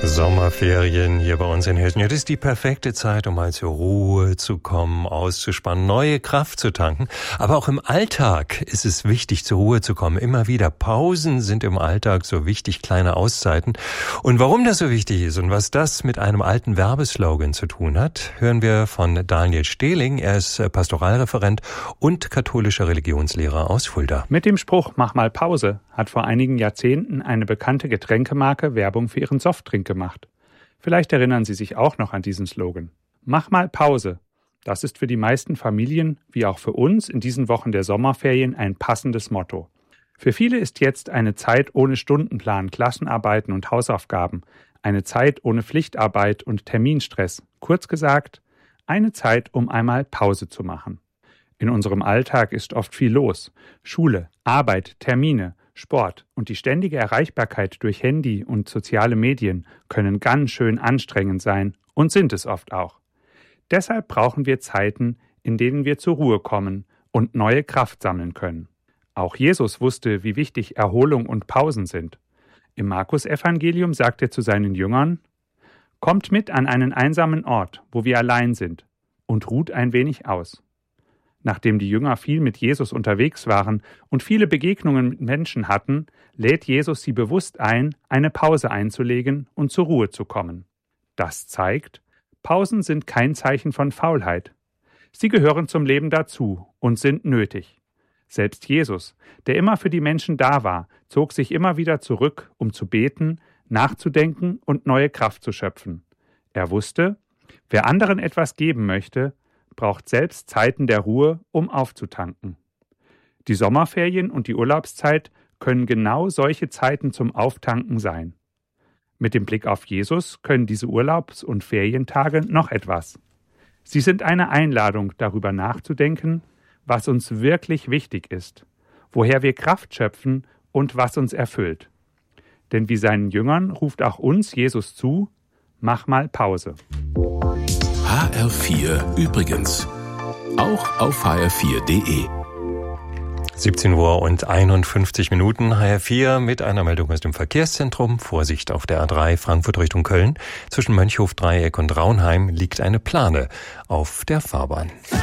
Sommerferien hier bei uns in Hessen. Ja, das ist die perfekte Zeit, um mal zur Ruhe zu kommen, auszuspannen, neue Kraft zu tanken. Aber auch im Alltag ist es wichtig, zur Ruhe zu kommen. Immer wieder. Pausen sind im Alltag so wichtig, kleine Auszeiten. Und warum das so wichtig ist und was das mit einem alten Werbeslogan zu tun hat, hören wir von Daniel Stehling. Er ist Pastoralreferent und katholischer Religionslehrer aus Fulda. Mit dem Spruch "Mach mal Pause" hat vor einigen Jahrzehnten eine bekannte Getränkemarke Werbung für ihren Softdrink gemacht. Vielleicht erinnern Sie sich auch noch an diesen Slogan. Mach mal Pause. Das ist für die meisten Familien, wie auch für uns in diesen Wochen der Sommerferien, ein passendes Motto. Für viele ist jetzt eine Zeit ohne Stundenplan, Klassenarbeiten und Hausaufgaben, eine Zeit ohne Pflichtarbeit und Terminstress. Kurz gesagt, eine Zeit, um einmal Pause zu machen. In unserem Alltag ist oft viel los. Schule, Arbeit, Termine, Sport und die ständige Erreichbarkeit durch Handy und soziale Medien können ganz schön anstrengend sein und sind es oft auch. Deshalb brauchen wir Zeiten, in denen wir zur Ruhe kommen und neue Kraft sammeln können. Auch Jesus wusste, wie wichtig Erholung und Pausen sind. Im Markus-Evangelium sagt er zu seinen Jüngern: Kommt mit an einen einsamen Ort, wo wir allein sind, und ruht ein wenig aus. Nachdem die Jünger viel mit Jesus unterwegs waren und viele Begegnungen mit Menschen hatten, lädt Jesus sie bewusst ein, eine Pause einzulegen und zur Ruhe zu kommen. Das zeigt, Pausen sind kein Zeichen von Faulheit. Sie gehören zum Leben dazu und sind nötig. Selbst Jesus, der immer für die Menschen da war, zog sich immer wieder zurück, um zu beten, nachzudenken und neue Kraft zu schöpfen. Er wusste, wer anderen etwas geben möchte, braucht selbst Zeiten der Ruhe, um aufzutanken. Die Sommerferien und die Urlaubszeit können genau solche Zeiten zum Auftanken sein. Mit dem Blick auf Jesus können diese Urlaubs- und Ferientage noch etwas. Sie sind eine Einladung, darüber nachzudenken, was uns wirklich wichtig ist, woher wir Kraft schöpfen und was uns erfüllt. Denn wie seinen Jüngern ruft auch uns Jesus zu: Mach mal Pause. HR4 übrigens. Auch auf hr4.de. 17 Uhr und 51 Minuten. HR4 mit einer Meldung aus dem Verkehrszentrum. Vorsicht auf der A3 Frankfurt Richtung Köln. Zwischen Mönchhof-Dreieck und Raunheim liegt eine Plane auf der Fahrbahn.